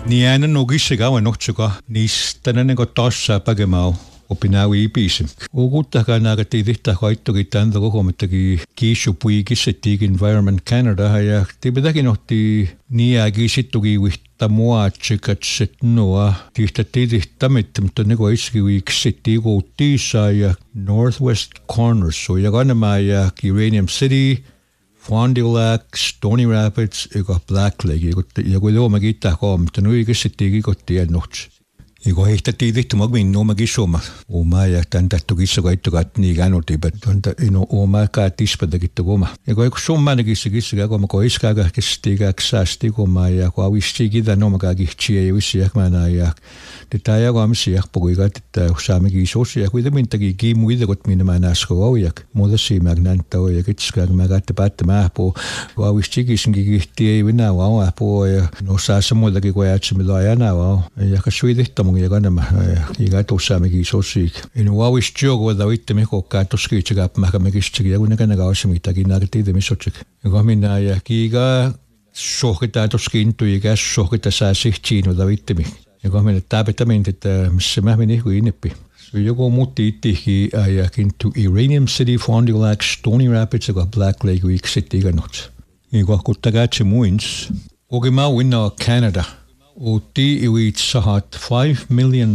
Niänä nogissega wa nohtsuga niistananengo tassa pagemau opinawi ipisim. Uguttaga naga tidihta haittugi tandago homittagi kiissu puigissettiig Environment Canada ja tibedagi nohti niägisittugi wihta muatsikatset noa tihta tidihtamit mutta nego iski wiiksittiigo tiisa ja Northwest Corners ja kanama ja Uranium City Fond du Lac, Stony Rapids ja Black Lake ja kui looma kiittää mutta no igissettiigi kotti ja nohtsi. Iko heitettiin vihtumag minun oma kisoma. Oma ja tämän tähtu kissokaittukat niin käännutiin, että ino oma kaatispata kittukoma. Iko eikö summainen kissa kun ko iskaaga kestiikäk säästi koma ja ko avisti kidan oma kitsiä ja vissiä mana ja tätä ja ko amsia puhuikat että saamme kisosia ja kuitenkin mintakin kiimuita kot minä mä nasko oujak. Muuta siimäk näyttää oujak itskaaga mä katte päättä mähpuu. Ko avisti kisinkin kihti ei vinää vauhpuu ja no saassa muutakin ko jäätsimillä ajana vau. Ja kasvuidihta ja kanama ja tuossaammekin sosiik. En uawis jogo da vitte me kokkaa toskiitsega mäkämekistegi ja kun nekana kausimittakin näkettiin misotsik. Ja minä ja kiiga sohkita toskintu ja sohkita saa sihtiin da vitte me. Ja minä täpätämin että missä mä menin kuin innepi. Joku muutti ittikin ja kintu Uranium City, Fond du Lac, Stony Rapids ja Black Lake Week City ganot. Ja kun tagaatsi muins. Ogi mä winna Canada. Uti iwit sahat $5 million.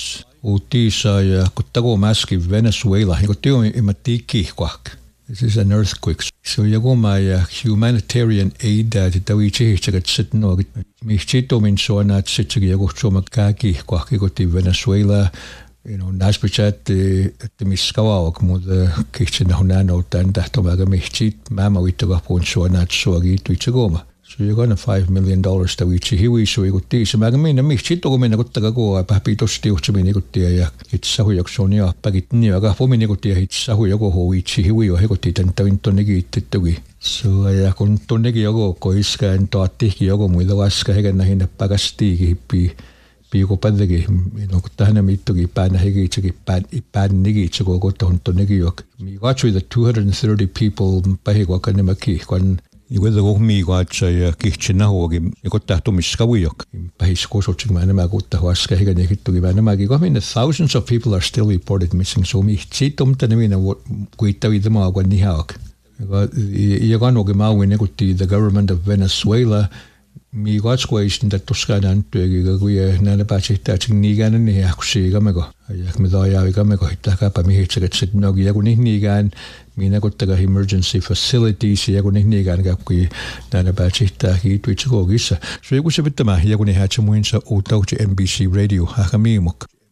Uti ja kuttago maski Venezuela. Iko tio imatiki kwak. This is an earthquake. So joku mä ja humanitarian aid että viitsihitsikat sit no mihchito min soana sitsigi joku soma kaki kwak iko ti Venezuela. Näspitsät että miskawak mutta kihtsinä hunano tän tähtomaga mihchit mämä viittoga puun soana suagi tuitsegoma. So you're gonna $5 million that we chihiwi so ikutti se mä minä mihchito kun minä kuttaga ko päpitosti uhtsimi ikutti ja itse huijakson ja pakit niin aga pomin ikutti ja itse huijako hui chihiwi ja ikutti tän tonnegi ittettugi. So ja kun tonnegi joku koiskään taattikin joku muita vaska hekenä hinne pakastiikin hippi piiko pädegi no kun tähän mittugi päänä hekitsikin päännikin itse koko tonnegi jok. Me katsoi the 230 people pähikuakan nämäkin kun Igual rohmi kaatsa ja kihtsinä huokin, ja kottaa tumiska vuijok. Pähiskosotsi, kun mä nämä kuttaa huaska, eikä ne hittukin mä nämäkin. Kohmin, thousands of people are still reported missing, so mihtsiit on tänne minä kuittavita maa kuin nihaak. Ja kannokin mä uin ekutti the government of Venezuela, mi katskuaisin tätä toskaan näyttyäkin, kun näillä päätsihtaa, että niikään niin jääkusi ikämeko. Ja me taajaa ikämeko, että käpä mihitsäket sitten nokin, ja kun niikään, minä kuttakaa emergency facilities, ja kun niikään käpki näillä päätsihtaa kiittyitse kookissa. So joku se pitämään, ja kun ne häätsä muinsa uutauti NBC Radio, hääkä miimukka.